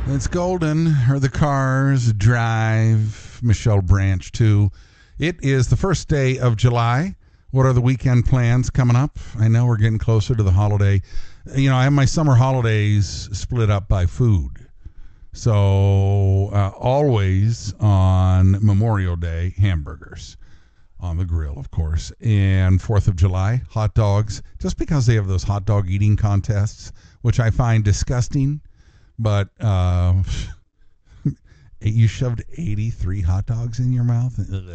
It's Golden, or the Cars Drive, Michelle Branch, too. It is the first day of July. What are the weekend plans coming up? I know we're getting closer to the holiday. You know, I have my summer holidays split up by food. So always on Memorial Day, hamburgers on the grill, of course. And 4th of July, hot dogs, just because they have those hot dog eating contests, which I find disgusting. But you shoved 83 hot dogs in your mouth?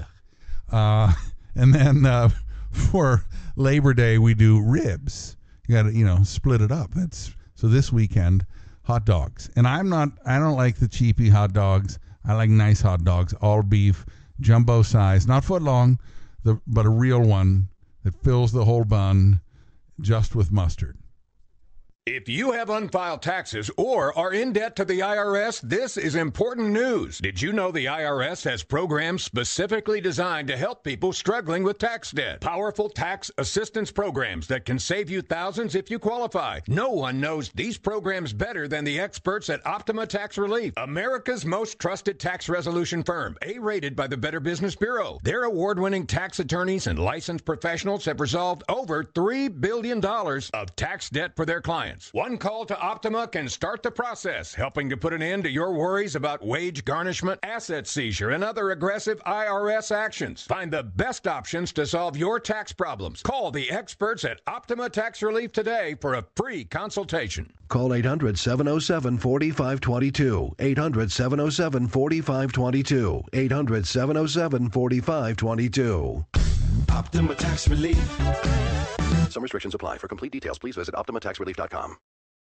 And then for Labor Day, we do ribs. You got to, split it up. So this weekend, hot dogs. And I don't like the cheapy hot dogs. I like nice hot dogs, all beef, jumbo size, not foot long, but a real one that fills the whole bun just with mustard. If you have unfiled taxes or are in debt to the IRS, this is important news. Did you know the IRS has programs specifically designed to help people struggling with tax debt? Powerful tax assistance programs that can save you thousands if you qualify. No one knows these programs better than the experts at Optima Tax Relief, America's most trusted tax resolution firm, A-rated by the Better Business Bureau. Their award-winning tax attorneys and licensed professionals have resolved over $3 billion of tax debt for their clients. One call to Optima can start the process, helping to put an end to your worries about wage garnishment, asset seizure, and other aggressive IRS actions. Find the best options to solve your tax problems. Call the experts at Optima Tax Relief today for a free consultation. Call 800-707-4522. 800-707-4522. 800-707-4522. Optima Tax Relief. Some restrictions apply. For complete details, please visit OptimaTaxRelief.com.